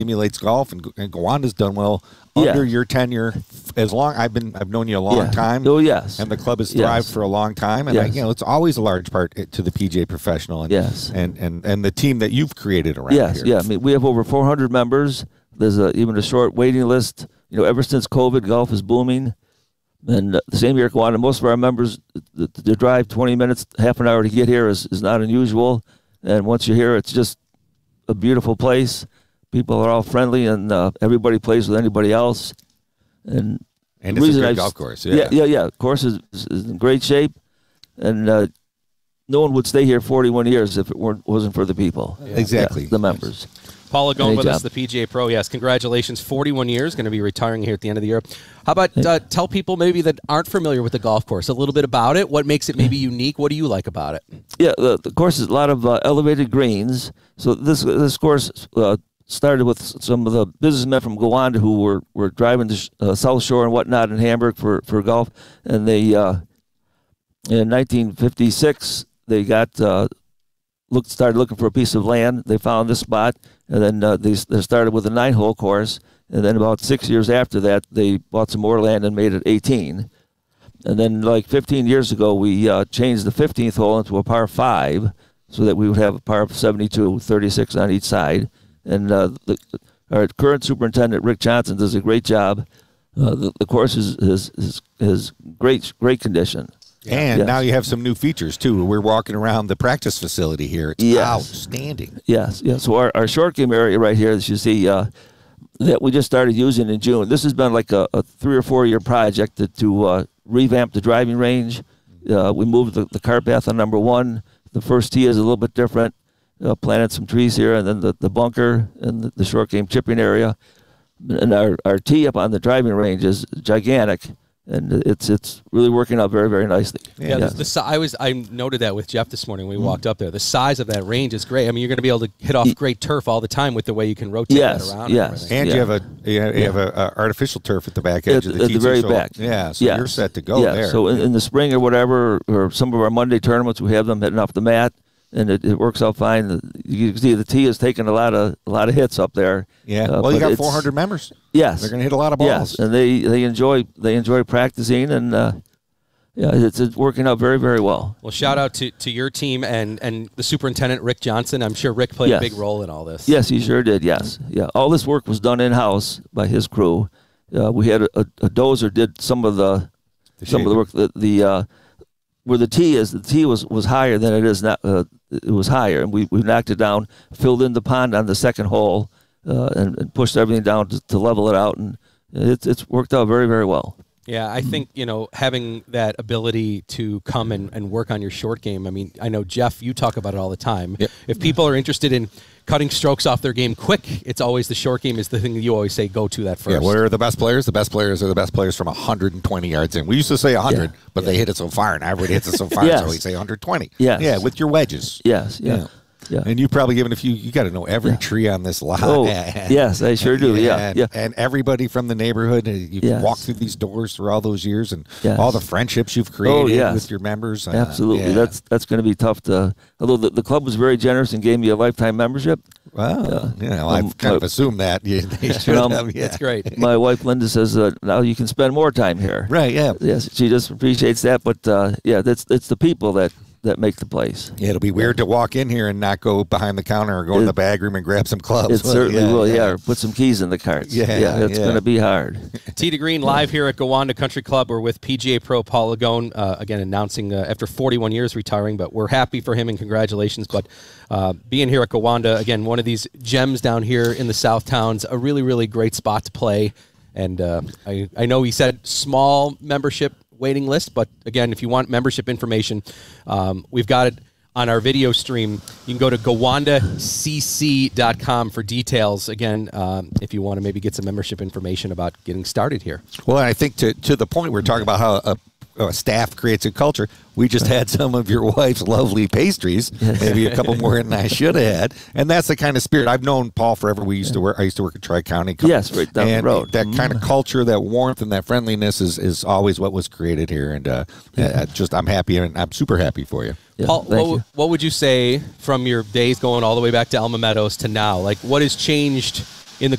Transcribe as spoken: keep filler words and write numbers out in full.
emulates golf, and, and Gowanda's done well under yeah. your tenure. As long I've been, I've known you a long yeah. time. Oh yes, and the club has thrived yes. for a long time, and yes. I, you know it's always a large part to the P G A Professional, and yes. and, and and the team that you've created around yes, here. Yeah, I mean we have over four hundred members. There's a, even a short waiting list. You know, ever since COVID, golf is booming. And uh, the same year at Gowanda, most of our members, the, the drive twenty minutes, half an hour to get here is, is not unusual. And once you're here, it's just a beautiful place. People are all friendly, and uh, everybody plays with anybody else. And, and it's a great golf course. Yeah, yeah, yeah. yeah. The course is, is in great shape. And uh, no one would stay here forty-one years if it weren't, wasn't for the people. Yeah. Exactly. Yeah, the members. Paul Lagone with us, the P G A Pro. Yes, congratulations. forty-one years, going to be retiring here at the end of the year. How about uh, tell people maybe that aren't familiar with the golf course a little bit about it? What makes it maybe unique? What do you like about it? Yeah, the, the course is a lot of uh, elevated greens. So this this course uh, started with some of the businessmen from Gowanda who were, were driving to uh, South Shore and whatnot in Hamburg for, for golf. And they, uh, in nineteen fifty-six, they got... Uh, Looked, started looking for a piece of land. They found this spot, and then uh, they, they started with a nine-hole course. And then about six years after that, they bought some more land and made it eighteen. And then, like fifteen years ago, we uh, changed the fifteenth hole into a par five, so that we would have a par of seventy-two, thirty-six on each side. And uh, the, our current superintendent, Rick Johnson, does a great job. Uh, the, the course is is, is is great great condition. And yes. now you have some new features, too. We're walking around the practice facility here. It's yes. outstanding. Yes, yes. So our, our short game area right here, as you see, uh, that we just started using in June. This has been like a, a three- or four-year project to, to uh, revamp the driving range. Uh, we moved the, the cart path on number one. The first tee is a little bit different. Uh, planted some trees here, and then the, the bunker and the, the short game chipping area. And our, our tee up on the driving range is gigantic. And it's it's really working out very, very nicely. Yeah, yeah. The, the, I was I noted that with Jeff this morning when we mm. walked up there. The size of that range is great. I mean, you're going to be able to hit off great turf all the time with the way you can rotate yes, that around. Yes, and, and yeah. you have a you have, you have a, a artificial turf at the back edge at, of the tee. At the very so, back. Yeah, so yes. you're set to go yeah. there. So in, in the spring or whatever, or some of our Monday tournaments, we have them hitting off the mat. And it, it works out fine. You can see the tee is taking a lot of a lot of hits up there. Yeah, uh, well, you got four hundred members. Yes, they're going to hit a lot of balls. Yes, and they, they enjoy they enjoy practicing, and uh, yeah, it's, it's working out very, very well. Well, shout out to, to your team and, and the superintendent Rick Johnson. I'm sure Rick played yes. a big role in all this. Yes, he sure did. Yes, yeah. All this work was done in house by his crew. Uh, we had a, a, a dozer did some of the, the some shape. of the work. The, the uh, where the tee is, the tee was, was higher than it is now. Uh, it was higher, and we, we knocked it down, filled in the pond on the second hole, uh, and, and pushed everything down to, to level it out, and it's it's worked out very, very well. Yeah, I think, you know, having that ability to come and, and work on your short game, I mean, I know, Jeff, you talk about it all the time. Yep. If people are interested in cutting strokes off their game quick, it's always the short game is the thing that you always say go to that first. Yeah, what are the best players? The best players are the best players from one hundred twenty yards in. We used to say one hundred, yeah. but yeah. they hit it so far, and everybody hits it so far, yes. so we say one hundred twenty. Yes. Yeah, with your wedges. Yes, yeah. yeah. Yeah. And you've probably given a few, you got to know every yeah. tree on this lot. Oh, yes, I sure do, yeah. And, yeah. and everybody from the neighborhood, you've yes. walked through these doors for all those years, and yes. all the friendships you've created oh, yes. with your members. Uh, Absolutely. Yeah. That's that's going to be tough to, although the, the club was very generous and gave me a lifetime membership. Well, uh, you know, um, I've kind uh, of assumed that. You, they should um, have, yeah. That's great. My wife, Linda, says uh, now you can spend more time here. Right, yeah. Yes, she just appreciates that, but uh, yeah, that's it's the people that that make the place. Yeah, it'll be weird to walk in here and not go behind the counter or go it, in the bag room and grab some clubs. It well, certainly yeah, will, yeah. yeah. Or put some keys in the carts. Yeah, yeah it's yeah. going to be hard. Tee to Green live here at Gowanda Country Club. We're with P G A Pro Paul Lagone, uh, again announcing uh, after forty-one years retiring, but we're happy for him and congratulations. But uh, being here at Gowanda, again, one of these gems down here in the South Towns, a really, really great spot to play. And uh, I, I know he said small membership waiting list, but again, if you want membership information, um, we've got it on our video stream. You can go to gowanda c c dot com for details. Again, um, if you want to maybe get some membership information about getting started here. Well, I think to to the point we're talking about how a, a staff creates a culture. We just had some of your wife's lovely pastries, maybe a couple more than I should have had, and that's the kind of spirit. I've known Paul forever. We used to work. I used to work at Tri-County. Yes, right down and the road. That mm. kind of culture, that warmth, and that friendliness is, is always what was created here. And uh, yeah. just I'm happy, and I'm super happy for you. Yeah, Paul, what, what would you say from your days going all the way back to Alma Meadows to now? Like, what has changed